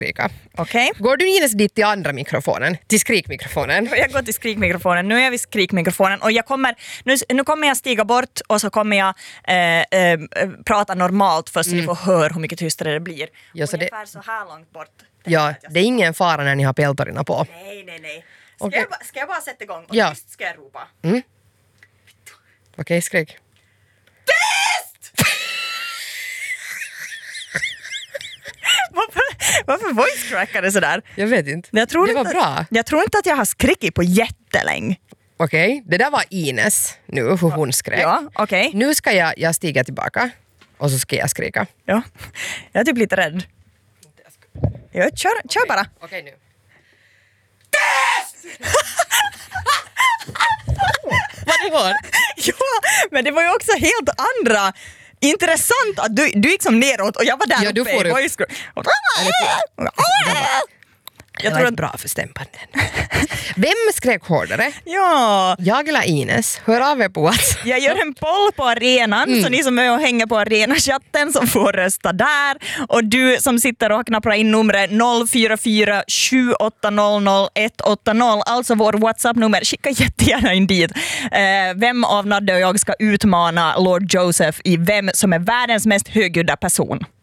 skrika. Okej. Går du Ines dit till andra mikrofonen? Till skrikmikrofonen? Jag går till skrikmikrofonen. Nu är jag vid skrikmikrofonen och nu kommer jag stiga bort och så kommer jag prata normalt först så ni får höra hur mycket tystare det blir. Ja, så ungefär så här långt bort. Ja, det är ingen fara när ni har peltorna på. Nej. Okej. Ska jag bara sätta igång och Ja. tyst ska jag ropa. Okej, skrik. Tyst! Varför voice crackade sådär? Jag vet inte. Det var bra. Jag tror inte att jag har skrikit på jättelänge. Okej, det där var Ines nu, hur hon skrek. Ja, okej. Nu ska jag stiga tillbaka och så ska jag skrika. Ja. Jag är typ lite rädd. Ja, kör bara. Okej, nu. Vad det var? Ja, men det var ju också helt andra. Intressant att du gick som neråt och jag var där Ja, du uppe får i upp. voice crack. Jag tror att bra för stämpanden. Vem skrek hårdare? Ja, Jag eller Ines? Hör av er på WhatsApp. jag gör en poll på arenan så ni som är och hänger på arenachatten som får rösta där och du som sitter och knappar in numret 044 7800 180, alltså vår WhatsApp-nummer. Skicka jättegärna in dit. Vem av Nadde och jag ska utmana Lord Joseph i vem som är världens mest högljudda person?